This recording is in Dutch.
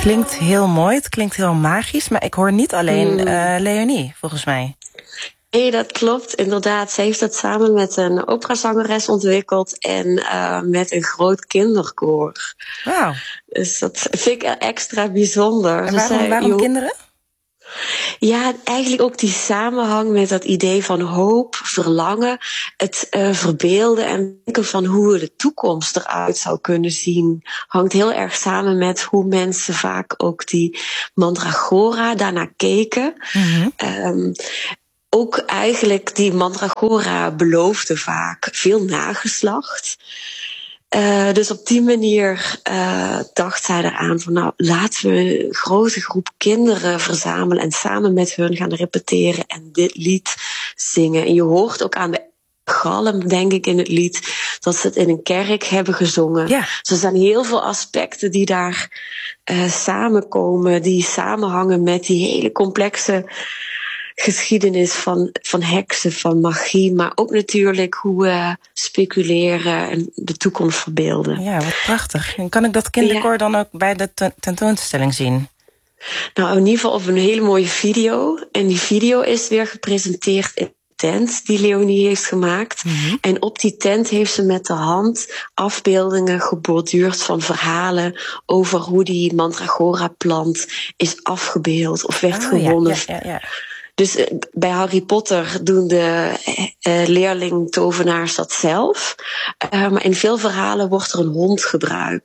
klinkt heel mooi, het klinkt heel magisch, maar ik hoor niet alleen Léonie, volgens mij. Nee, dat klopt, inderdaad. Ze heeft dat samen met een operazangeres ontwikkeld en met een groot kinderkoor. Wauw. Dus dat vind ik extra bijzonder. En waarom kinderen? Ja, eigenlijk ook die samenhang met dat idee van hoop, verlangen, het verbeelden en denken van hoe de toekomst eruit zou kunnen zien, hangt heel erg samen met hoe mensen vaak ook die mandragora daarnaar keken. Ook eigenlijk die mandragora beloofde vaak veel nageslacht. Dus op die manier dacht zij eraan van nou, laten we een grote groep kinderen verzamelen en samen met hun gaan repeteren en dit lied zingen. En je hoort ook aan de galm, denk ik, in het lied, dat ze het in een kerk hebben gezongen. Ja. Dus er zijn heel veel aspecten die daar samenkomen, die samenhangen met die hele complexe geschiedenis van heksen, van magie, maar ook natuurlijk hoe we speculeren en de toekomst verbeelden. Ja, wat prachtig. En kan ik dat kinderkoor dan ook bij de tentoonstelling zien? Nou, in ieder geval op een hele mooie video. En die video is weer gepresenteerd in de tent die Léonie heeft gemaakt. En op die tent heeft ze met de hand afbeeldingen geborduurd van verhalen over hoe die mandragora-plant is afgebeeld of werd gewonnen. Ja. Dus bij Harry Potter doen de leerling-tovenaars dat zelf. Maar in veel verhalen wordt er een hond gebruikt.